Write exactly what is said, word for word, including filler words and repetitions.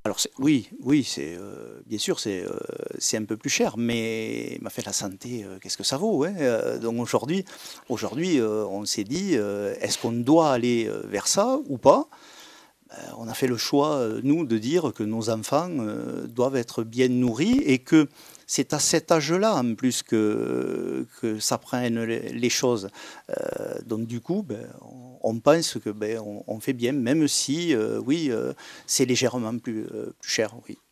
Alors c'est- oui, oui, c'est euh, bien sûr c'est euh, c'est un peu plus cher, mais m'a fait la santé, euh, qu'est-ce que ça vaut, hein. Euh, donc aujourd'hui, aujourd'hui, euh, on s'est dit, euh, est-ce qu'on doit aller euh, vers ça ou pas? Euh, on a fait le choix, euh, nous, de dire que nos enfants euh, doivent être bien nourris et que c'est à cet âge-là, en plus, que, que s'apprennent les, les choses. Euh, donc, du coup, ben, on, on pense que ben, on, on fait bien, même si, euh, oui, euh, c'est légèrement plus, euh, plus cher, oui.